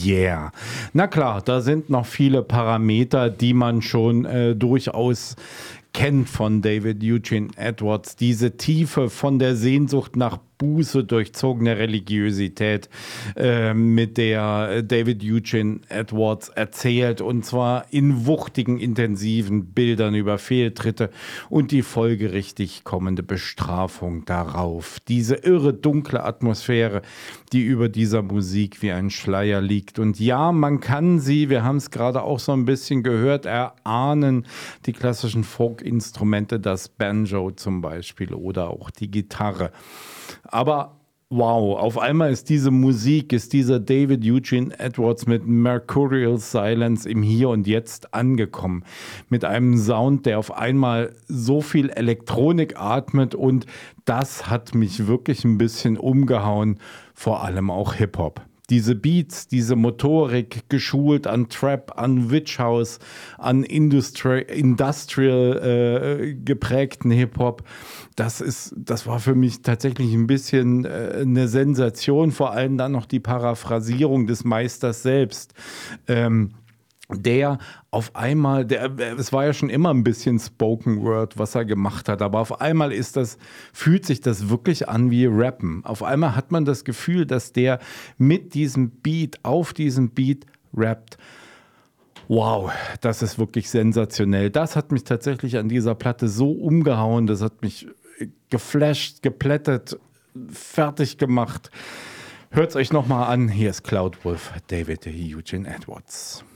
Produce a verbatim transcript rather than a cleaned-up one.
Yeah. Na klar, da sind noch viele Parameter, die man schon äh, durchaus kennt von David Eugene Edwards. Diese Tiefe von der Sehnsucht nach Buße durchzogene Religiosität, äh, mit der David Eugene Edwards erzählt, und zwar in wuchtigen, intensiven Bildern über Fehltritte und die folgerichtig kommende Bestrafung darauf. Diese irre, dunkle Atmosphäre, die über dieser Musik wie ein Schleier liegt. Und ja, man kann sie, wir haben es gerade auch so ein bisschen gehört, erahnen, die klassischen Folk-Instrumente, das Banjo zum Beispiel oder auch die Gitarre. Aber wow, auf einmal ist diese Musik, ist dieser David Eugene Edwards mit Mercurial Silence im Hier und Jetzt angekommen. Mit einem Sound, der auf einmal so viel Elektronik atmet, und das hat mich wirklich ein bisschen umgehauen, vor allem auch Hip-Hop. Diese Beats, diese Motorik, geschult an Trap, an Witch House, an Industri- Industrial äh, geprägten Hip-Hop, das ist, das war für mich tatsächlich ein bisschen äh, eine Sensation, vor allem dann noch die Paraphrasierung des Meisters selbst. Ähm, der auf einmal, der, es war ja schon immer ein bisschen Spoken Word, was er gemacht hat, aber auf einmal ist das, fühlt sich das wirklich an wie Rappen. Auf einmal hat man das Gefühl, dass der mit diesem Beat, auf diesem Beat rappt. Wow, das ist wirklich sensationell. Das hat mich tatsächlich an dieser Platte so umgehauen, das hat mich geflasht, geplättet, fertig gemacht. Hört's euch nochmal an. Hier ist Cloud Wolf, David Eugene Edwards.